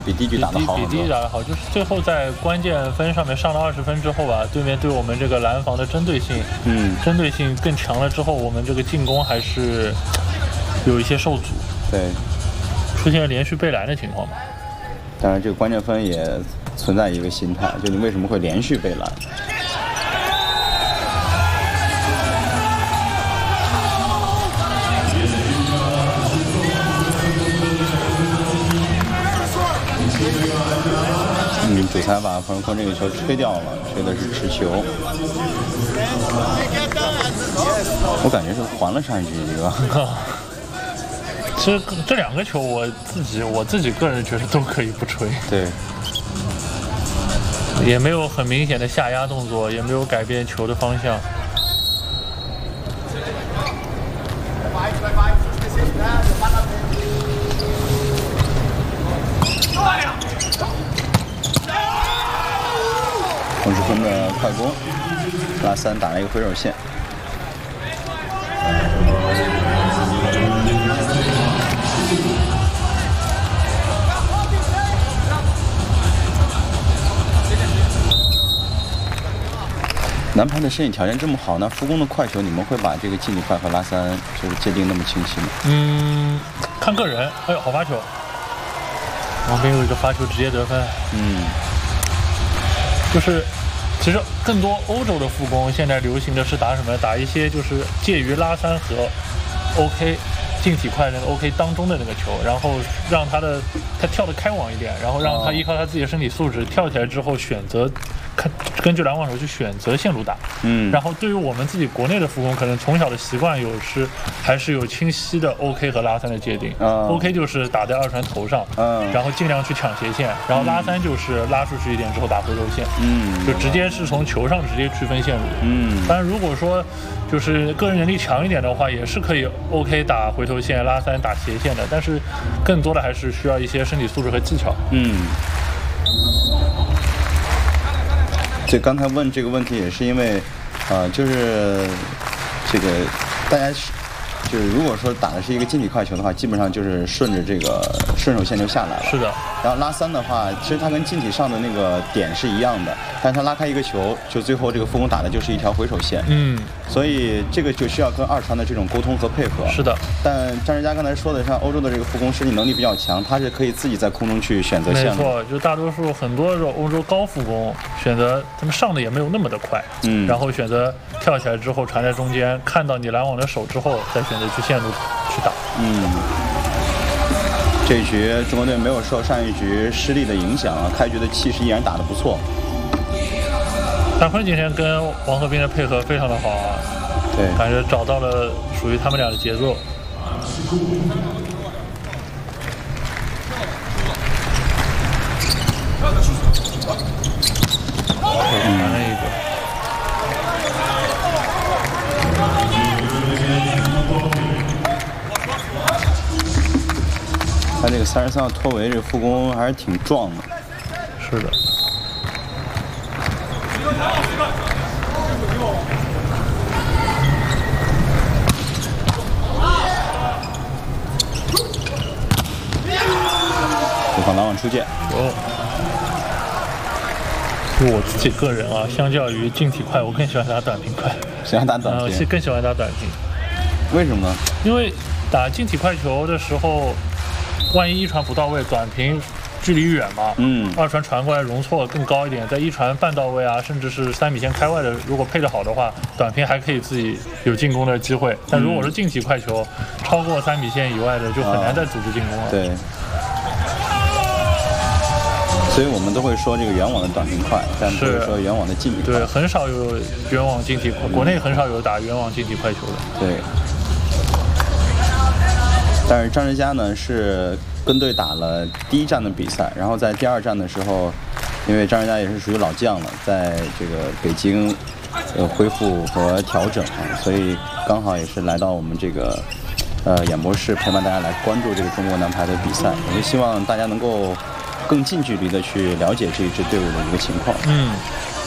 比第一局打得好很多。 比第一打得好，就是最后在关键分上面上了20分之后吧，对面对我们这个蓝防的针对性更强了之后，我们这个进攻还是有一些受阻， 对， 出现连续被拦的情况吧。 当然，这个关键分也存在一个心态，就你为什么会连续被拦？主裁把冯荣坤这个球吹掉了，吹的是持球。我感觉是还了上一局一个。 其实这2个球我自己个人觉得都可以不吹。 对。 也没有很明显的下压动作，也没有改变球的方向。 冯世坤的快攻，拉3打了一个回手线。男排的身体条件这么好，那复攻的快球，你们会把这个近体快和拉3就是界定那么清晰吗？ 看个人。哎呦，好发球！王斌有一个发球直接得分。就是其实更多欧洲的复攻现在流行的是打什么？打一些就是介于拉3和 OK 近体快那个 OK 当中的那个球，然后让他跳得开网一点，然后让他依靠他自己的身体素质跳起来之后选择根据拦网手去选择线路打。然后对于我们自己国内的复攻，可能从小的习惯还是有清晰的 OK 和拉3的界定。OK 就是打在2传头上，然后尽量去抢斜线，然后拉3就是拉出去一点之后打回头线。就直接是从球上直接区分线路。当然如果说就是个人能力强一点的话，也是可以 OK 打回头线，拉3打斜线的，但是更多的还是需要一些身体素质和技巧。 所以刚才问这个问题也是因为，就是这个大家就是如果说打的是一个近体快球的话，基本上就是顺着这个顺手线就下来了。 是的。 然后拉3的话，其实它跟近体上的那个点是一样的，但是它拉开一个球，就最后这个复攻打的就是一条回手线。所以这个就需要跟2传的这种沟通和配合。 是的。 但张志佳刚才说的，像欧洲的这个复攻身体能力比较强，他是可以自己在空中去选择线路。 没错，就大多数很多这种欧洲高复攻选择他们上的也没有那么的快，然后选择跳起来之后传在中间，看到你拦网的手之后再选择去线路去打。 这一局中国队没有受上一局失利的影响啊，开局的气势依然打得不错。 大坤今天跟王鹤斌的配合非常的好啊， 对， 感觉找到了属于他们俩的节奏。传了一个。 他这个33号托维这个复攻还是挺壮的。 是的。 对方拦网出界。 我自己个人啊，相较于近体快，我更喜欢打短平快。 喜欢打短平？ 更喜欢打短平。 为什么呢？ 因为打近体快球的时候，万一1传不到位，短平距离远嘛，2传传过来容错更高一点，在1传半到位啊，甚至是3米线开外的，如果配得好的话，短平还可以自己有进攻的机会。但如果是近体快球，超过3米线以外的，就很难再组织进攻了。 对。所以我们都会说这个远网的短平快，但不会说远网的近体快。 对，很少有远网近体快，国内很少有打远网近体快球的。 对。但是张志佳呢是跟队打了第1站的比赛，然后在第2站的时候，因为张志佳也是属于老将了，在这个北京恢复和调整啊，所以刚好也是来到我们这个演播室陪伴大家来关注这个中国男排的比赛。我们希望大家能够更近距离的去了解这一支队伍的一个情况。